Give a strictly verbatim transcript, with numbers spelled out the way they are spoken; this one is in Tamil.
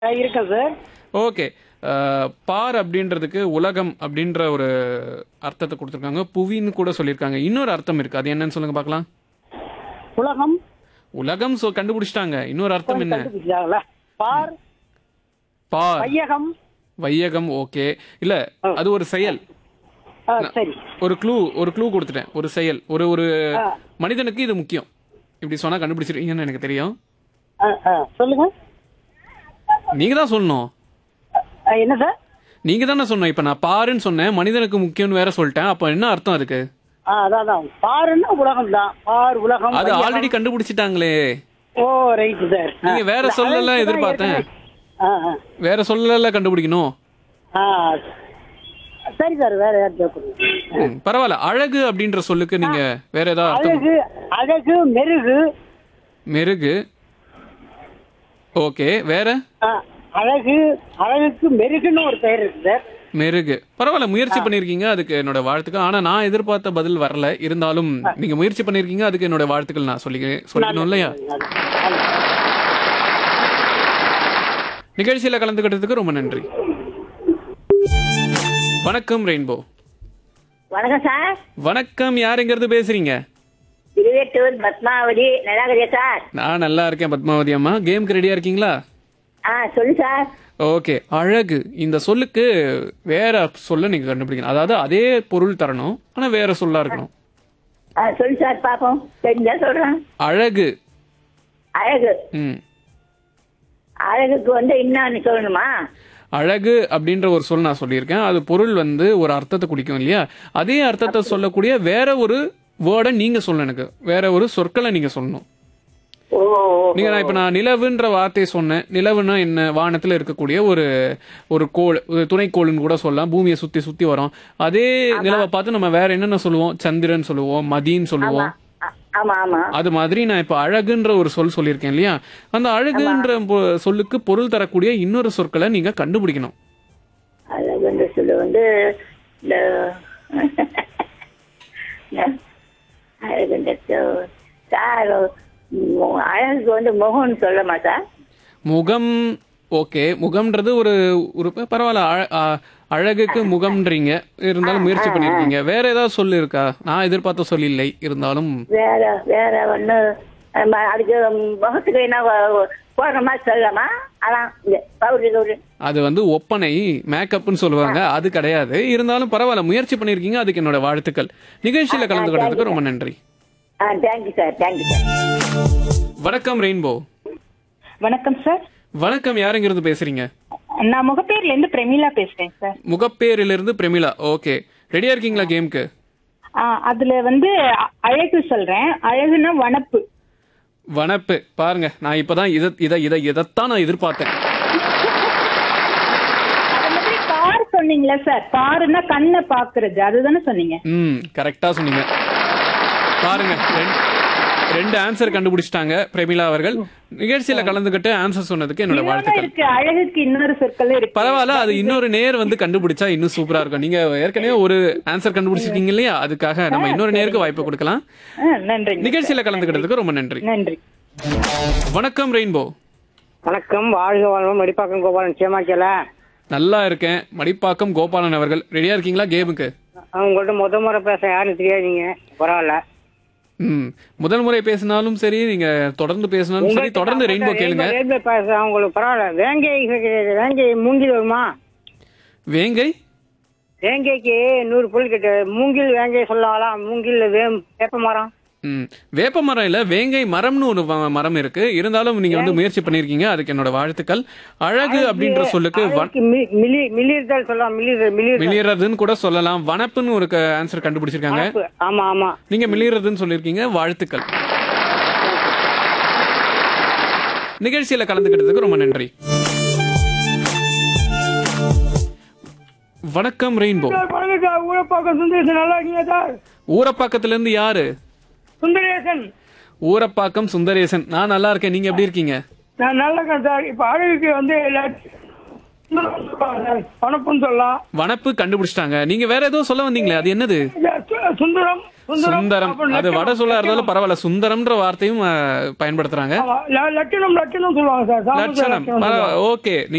ஆ, இருக்கேன் சார். ஓகே. அ, பார் அப்படின்றதுக்கு உலகம் அப்படின்ற ஒரு அர்த்தத்தை கொடுத்துருக்காங்க. புவின்னு கூட சொல்லியிருக்காங்க. இன்னொரு அர்த்தம் இருக்கு. அது என்னன்னு சொல்லுங்க பார்க்கலாம். உலகம் உலகம் சொ கண்டுபிடிச்சிட்டாங்க. இன்னொரு அர்த்தம் என்ன? கண்டுபிடிச்சாங்களா? பார், பார், வையகம். வையகம். ஓகே. இல்ல, அது ஒரு செயல். ஆ, சரி. ஒரு க்ளூ ஒரு க்ளூ கொடுத்துட்டேன். ஒரு செயல். ஒரு ஒரு ஆ, மனிதனுக்கு இது முக்கியம். இப்படி சொன்னா கண்டுபிடிச்சிருக்கீங்கன்னு எனக்கு தெரியும். ஆ, ஆ, சொல்லுங்க. நீங்க தான் சொல்லணும். ஆ, என்ன சார்? நீங்க தானே சொன்னோம். இப்ப நான் பாருன்னு சொன்னேன், மனிதனுக்கு முக்கியம்னு வேற சொல்லிட்டேன். அப்ப என்ன அர்த்தம் அதுக்கு? ஆ, அதான் அதான். பாருன்னா உலகம் தான். பார், உலகம், அது வையகம். ஆல்ரெடி கண்டுபிடிச்சிட்டாங்களே. ஓ, ரைட் சார். ஆ, நீங்க வேற இல்ல, சொல்லல அழகுக்கு தான் எதிர்பார்த்தேன். ஏற்கனவே- ஆ, ஆ, வேற சொல்லல கண்டுபிடிக்கணும். ஆ, சரி சார். வேற யார் கேட்குறீங்க? ம், பரவாயில்ல. அழகு அப்படின்ற சொல்லுக்கு நீங்க வேற ஏதாவது அர்த்தம்? அழகு, அழகு, மெருகு. மெருகு. ஓகே. வேற? ஆ, அழகு, அழகுக்கு மெருகுன்னு ஒரு பெயர் இருக்கு சார். மெருகு. பரவாயில்ல, முயற்சி பண்ணிருக்கீங்க. அதுக்கு என்னோட வாழ்த்துக்கள். ஆனா நான் எதிர்பார்த்த பதில் வரல. இருந்தாலும் நீங்க முயற்சி பண்ணிருக்கீங்க. அதுக்கு என்னோட வாழ்த்துக்கள் நான் சொல்லி சொல்லிக்கணும் இல்லையா? நிகழ்ச்சியில கலந்துக்கிட்டதுக்கு ரொம்ப நன்றி. வணக்கம் ரெயின்போ. வணக்கம் சார். வணக்கம். யாருங்கிறது பேசுறீங்க? திருவேட்டூர் பத்மாவதி. நல்லா இருக்கிறியா சார்? நான் நல்லா இருக்கேன் பத்மாவதி அம்மா. கேமுக்கு ரெடியா இருக்கீங்களா? ஆ, சொல்லு சார். ஓகே. அழகு இந்த சொல்லுக்கு வேற சொல்ல நீங்க கண்டுபிடிக்கணும். அதாவது அதே பொருள் தரணும், ஆனா வேற சொல்லா இருக்கணும். ஆ, சொல்லு சார் பாப்போம். தெரிஞ்சா சொல்றேன். அழகு. அழகு. ம். அழகுக்கு வந்து என்னன்னு சொல்லணுமா? அழகு அப்படின்ற ஒரு சொல் நான் சொல்லியிருக்கேன். அது பொருள் வந்து ஒரு அர்த்தத்தை குறிக்கும் இல்லையா? அதே அர்த்தத்தை சொல்லக்கூடிய வேற ஒரு வேர்டை நீங்க சொல்லணும். எனக்கு வேற ஒரு சொற்களை நீங்க சொல்லணும். ஓ, நீங்க நான் இப்ப நான் நிலவுன்ற வார்த்தையை சொன்னேன். நிலவுனா என்ன? வானத்துல இருக்கக்கூடிய ஒரு ஒரு கோள், ஒரு துணைக்கோள்னு கூட சொல்லலாம். பூமியை சுத்தி சுத்தி வரும். அதே நிலவை பார்த்து நம்ம வேற என்னென்ன சொல்லுவோம்? சந்திரன் சொல்லுவோம், மதின்னு சொல்லுவோம். ஆ- ஆமா ஆமா. அது மாதிரி நான் இப்ப அழகுன்ற ஒரு சொல் சொல்லியிருக்கேன் இல்லையா? அந்த அழகுன்ற பொ- சொல்லுக்கு பொருள் தரக்கூடிய இன்னொரு சொற்களை நீங்க கண்டுபிடிக்கணும். அழகுன்ற சொல்லு வந்து இந்த அழகுன்ற சொல். சார், உம், அழகுக்கு வந்து முகம்னு சொல்லமா சார்? முகம். ஓகே. முகம்ன்றது ஒரு ஒரு பரவாயில்ல. அழ- அ- அழகுக்கு முகம்ன்றீங்க. இருந்தாலும் முயற்சி பண்ணிருக்கீங்க. வேற ஏதாவது சொல்லு இருக்கா? நான் எதிர்பார்த்த சொல் இல்லை. இருந்தாலும் வேற வேற ஒண்ணு நம்ம அதுக்கு முகத்துக்கு என்ன வ- போடுற மாதிரி சொல்லலாமா? அதான் இந்த பவுடர் கவுடர். அது வந்து ஒப்பனை, மேக்கப்னு சொல்லுவாங்க. அது கிடையாது. இருந்தாலும் பரவாயில்ல, முயற்சி பண்ணிருக்கீங்க. அதுக்கு என்னோட வாழ்த்துக்கள். நிகழ்ச்சியில கலந்துக்கிட்டதுக்கு ரொம்ப நன்றி. ஆ, தேங்க்யூ சார். Thank you sir. வணக்கம் ரெயின்போ. வணக்கம் சார். வணக்கம். யாருங்கிறது பேசுறீங்க? நான் முகப்பேர்ல இருந்து பிரமிளா பேசுறேன் சார். முகப்பேரிலிருந்து பிரமிளா. ஓகே. ரெடியா இருக்கீங்களா கேமுக்கு? ஆ, அதுல வந்து அ- அழகு சொல்றேன். அழகுனா வனப்பு. வனப்பு. பாருங்க, நான் இப்பதான் இத இத இத இதைத்தான் நான் எதிர்பார்த்தேன். அது மாதிரி பார் சொன்னீங்களா சார்? பாருன்னா கண்ணை பாக்குறது, அதுதானே சொன்னீங்க? ம், கரெக்டா சொன்னீங்க. பாருங்க, ரெண்டு- ரெண்டு ஆன்சர் கண்டுபிடிச்சிட்டாங்க பிரமிளா அவர்கள். நிகழ்ச்சியில கலந்துகிட்டு ஆன்சர் சொன்னதுக்கு என்னோட இன்னொன்னு வாழ்த்துக்கள். இருக்கு, அழகுக்கு இன்னொரு சொற்கள் இருக்கு. பரவாயில்ல, அது இன்னொரு நேர் வந்து கண்டுபிடிச்சா இன்னும் சூப்பரா இருக்கும். நீங்க ஏற்கனவே ஒரு ஆன்சர் கண்டுபிடிச்சிருக்கீங்க இல்லையா? அதுக்காக நம்ம இன்னொரு நேருக்கு வாய்ப்பு கொடுக்கலாம். ஆ, நன்றிங்க. நிகழ்ச்சியில கலந்துக்கிட்டதுக்கு ரொம்ப நன்றி. நன்றி. வணக்கம் ரெயின்போ. வணக்கம். வாழ்க வாழ்வம். மடிப்பாக்கம் கோபாலன். சேமாக்கல நல்லா இருக்கேன். மடிப்பாக்கம் கோபாலன் அவர்கள். ரெடியா இருக்கீங்களா கேமுக்கு? உங்கள்ட்ட முத முறை பேச யாருன்னு தெரியாதீங்க. பரவாயில்ல. ம், முதல் முறை பேசினாலும் சரி, நீங்க தொடர்ந்து பேசினாலும் சரி, தொடர்ந்து ரெயின்போ கேளுங்க. ரேடியோ பேச உங்களுக்கு பரவாயில்ல. வேங்கை வேங்கை மூங்கில் வருமா? வேங்கை. வேங்கைக்கு நூறு புல் கிட்ட மூங்கில் வேங்கை சொல்லலாம். மூங்கில் வேம் வேப்ப மரம். ம், வேப்ப மரம் இல்ல, வேங்கை மரம்னு ஒரு வ- மரம் இருக்கு. இருந்தாலும் நீங்க வந்து முயற்சி பண்ணிருக்கீங்க. அதுக்கு என்னோட வாழ்த்துக்கள். அழகு அப்படின்ற சொல்லுக்கு வ- அதுக்கு மி- மிலி மிளிர்தல் சொல்லலாம். மிளிர் மிளிர் மிளியறதுன்னு கூட சொல்லலாம். வனப்புன்னு ஒரு ஆன்சர் கண்டுபிடிச்சிருக்காங்க. ஆமா ஆமா. நீங்க மிளியறதுன்னு சொல்லிருக்கீங்க. வாழ்த்துக்கள். நிகழ்ச்சியில கலந்துக்கிட்டதுக்கு ரொம்ப நன்றி. வணக்கம் ரெயின்போ. ஊரப்பாக்கம் சுந்தரேசன். நல்லா இருக்கீங்க சார்? ஊரப்பாக்கத்துல இருந்து யாரு? சுந்தரேசன். ஊரப்பாக்கம் சுந்தரேசன். நான் நல்லா இருக்கேன். நீங்க எப்படி இருக்கீங்க? நான் நல்லா இருக்கேன் சார். இப்ப அழகுக்கு வந்து வனப்புன்னு சொல்லலாம். வனப்பு கண்டுபிடிச்சிட்டாங்க. நீங்க வேற ஏதோ சொல்ல வந்தீங்களே, அது என்னது? சுந்தரம். சுந்தரம். அது வட சொல்ல இருந்தாலும் பரவாயில்ல. சுந்தரம்ன்ற வார்த்தையும் அஹ், பயன்படுத்துறாங்க. லட்சணம் லட்சணம் சொல்லுவாங்க சார். லட்சணம். ஓகே.